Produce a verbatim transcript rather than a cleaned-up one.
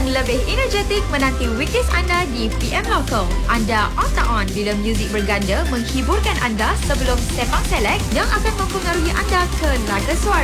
lebih energetik menanti weekdays anda di P M Local. Anda on tak on bila muzik berganda menghiburkan anda sebelum Sepang Select yang akan mempengaruhi anda ke laga suara.